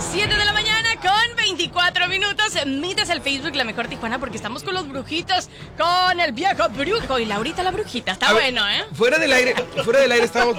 7 de la mañana con 24 minutos. Mites el Facebook La Mejor Tijuana porque estamos con los brujitos, con el viejo brujo y Laurita la brujita. Está bueno, ¿eh? Fuera del aire estábamos...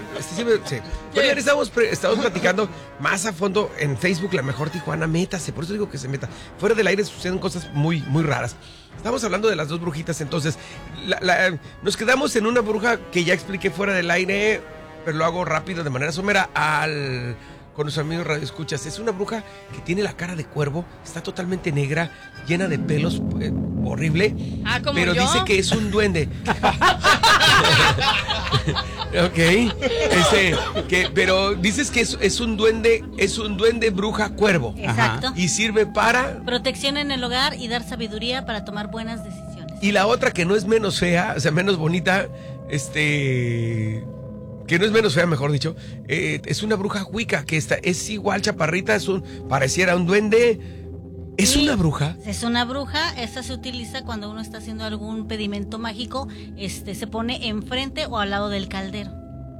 Estamos platicando más a fondo en Facebook La Mejor Tijuana. Métase, por eso digo que se meta. Fuera del aire suceden cosas muy, muy raras. Estamos hablando de las dos brujitas, entonces nos quedamos en una bruja que ya expliqué fuera del aire, pero lo hago rápido, de manera somera, con los amigos radioescuchas. Es una bruja que tiene la cara de cuervo, está totalmente negra, llena de pelos, horrible, pero yo dice que es un duende. Ok, pero dices que es un duende bruja cuervo. Exacto. Y sirve para protección en el hogar y dar sabiduría para tomar buenas decisiones. Y la otra que no es menos fea, o sea, menos bonita, que no es menos fea, mejor dicho, es una bruja wicca, que es igual chaparrita, pareciera un duende. ¿Es una bruja? Es una bruja. Esta se utiliza cuando uno está haciendo algún pedimento mágico. Se pone enfrente o al lado del caldero.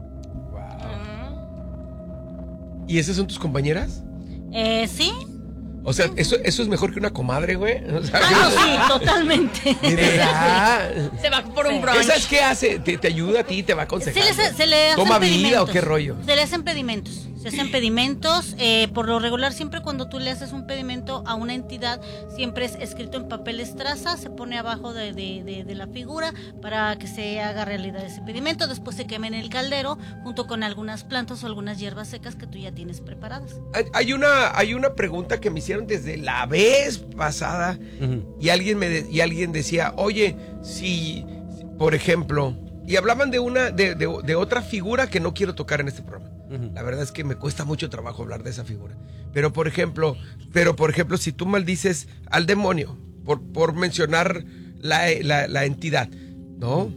Wow. ¿Y esas son tus compañeras? Sí. O sea, eso es mejor que una comadre, güey. O sea, sí, totalmente. ¿De verdad? Se va por un brunch. ¿Sabes qué hace? Te ayuda a ti, te va a aconsejar. Se le hacen ¿Toma pedimentos. vida o qué rollo? Se le hacen pedimentos. Se hacen pedimentos. Por lo regular, siempre cuando tú le haces un pedimento a una entidad, siempre es escrito en papel estraza, se pone abajo de la figura para que se haga realidad ese pedimento. Después se quema en el caldero junto con algunas plantas o algunas hierbas secas que tú ya tienes preparadas. Hay una pregunta que me hicieron desde la vez pasada, y alguien decía, oye, si por ejemplo, y hablaban de otra figura que no quiero tocar en este programa. La verdad es que me cuesta mucho trabajo hablar de esa figura. Pero por ejemplo, si tú maldices al demonio, por mencionar la entidad, ¿no?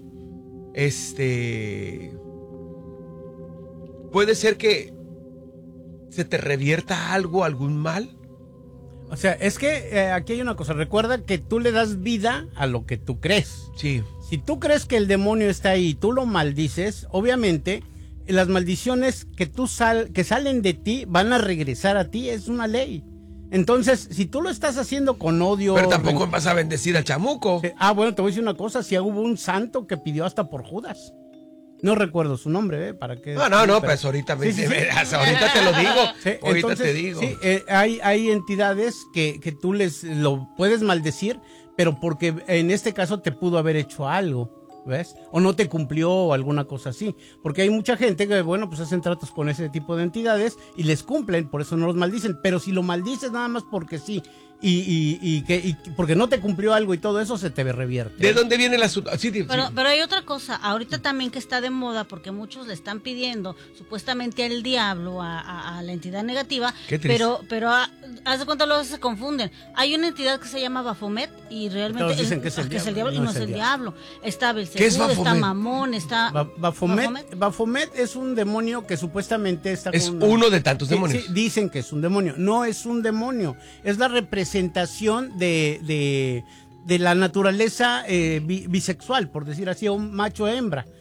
Puede ser que se te revierta algún mal. O sea, es que aquí hay una cosa. Recuerda que tú le das vida a lo que tú crees. Sí. Si tú crees que el demonio está ahí y tú lo maldices, obviamente las maldiciones que salen de ti van a regresar a ti, es una ley. Entonces, si tú lo estás haciendo con odio... Pero tampoco vas a bendecir al chamuco. Bueno, te voy a decir una cosa. Si hubo un santo que pidió hasta por Judas. No recuerdo su nombre, ¿para qué? No, pues ahorita ahorita te lo digo. Sí, ahorita entonces, te digo. Sí, hay entidades que tú lo puedes maldecir, pero porque en este caso te pudo haber hecho algo, ¿ves? O no te cumplió o alguna cosa así. Porque hay mucha gente que, bueno, pues hacen tratos con ese tipo de entidades y les cumplen, por eso no los maldicen. Pero si lo maldices nada más porque sí, y porque no te cumplió algo y todo eso, se te revierte. ¿De dónde viene la sí, pero hay otra cosa, ahorita también que está de moda, porque muchos le están pidiendo supuestamente al diablo, a la entidad negativa. Qué triste. pero haz de cuenta, luego se confunden. Hay una entidad que se llama Baphomet y realmente dicen que es el diablo, y no es el diablo. Está Belcebú, ¿Qué es Baphomet? está Mamón, está... Baphomet es un demonio que supuestamente está es uno de tantos demonios. Sí, dicen que es un demonio. No es un demonio, es la representación de la naturaleza bisexual, por decir así, un macho hembra.